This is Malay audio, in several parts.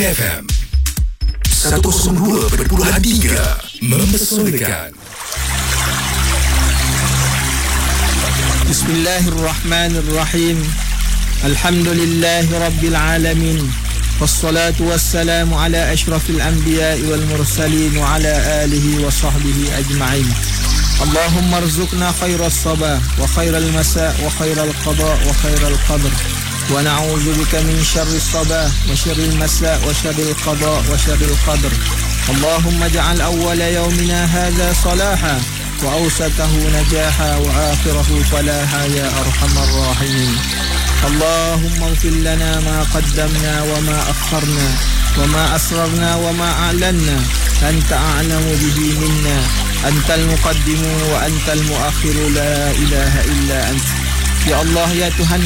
FM 102.3 mempesonakan. Bismillahirrahmanirrahim. Alhamdulillahi rabbil alamin. Wassalatu wassalamu ala ashrafil anbiya'i wal mursalin wa ala alihi wa sahbihi ajma'in. Allahumma arzuqna khairas sabah wa khairal masa' wa khairal qada wa khairal qadr. Wa na'udzu bika min syarris sabah wa syarril masa' wa syarril qada wa syarril qadr. Allahumma ja'al awwala yawmina hadha salaha wa awsatahu najaha wa akhirahu falaha ya arhamar rahimin. Allahumma ighfir lana ma qaddamna wa ma akharna wa ma asrarna wa ma a'lanna anta a'lamu bihi minna antal muqaddimu wa antal muakhiru la ilaha illa anta. Ya Allah, ya Tuhan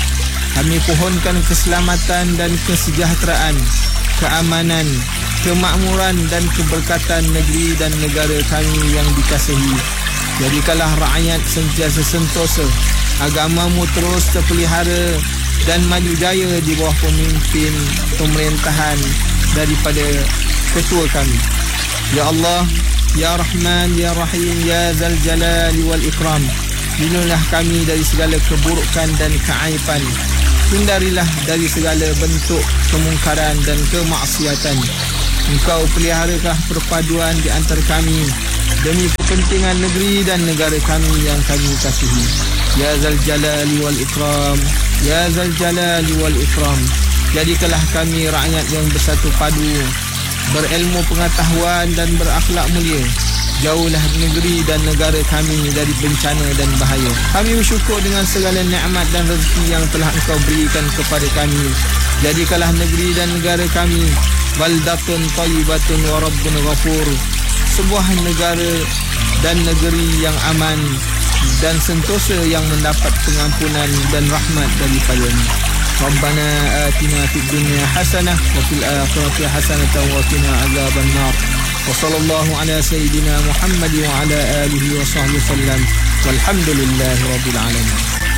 kami pohonkan keselamatan dan kesejahteraan, keamanan, kemakmuran dan keberkatan negeri dan negara kami yang dikasihi. Jadikanlah rakyat sentiasa sentosa, agamamu terus terpelihara dan maju jaya di bawah pemimpin pemerintahan daripada ketua kami. Ya Allah, ya Rahman, ya Rahim, ya Zal Jalali wal Ikram, lindungilah kami dari segala keburukan dan keaiban. Hindarilah dari segala bentuk kemungkaran dan kemaksiatan. Engkau peliharalah perpaduan di antara kami demi kepentingan negeri dan negara kami yang kami kasihi. Ya Zal Jalali wal Ikram, ya Zal Jalali wal Ikram, jadikanlah kami rakyat yang bersatu padu, berilmu pengetahuan dan berakhlak mulia. Jauhlah negeri dan negara kami dari bencana dan bahaya. Kami bersyukur dengan segala nikmat dan rezeki yang telah Engkau berikan kepada kami. Jadikanlah negeri dan negara kami baldatun tayyibatun wa rabbun ghafur, sebuah negara dan negeri yang aman dan sentosa yang mendapat pengampunan dan rahmat daripadanya. Rabbana atina fid dunya hasanah wa fil akhirati hasanah wa qina azaban nar. Wa sallallahu ala sayyidina Muhammad wa ala alihi wa sahbihi sallam. Walhamdulillahi rabbil alamin.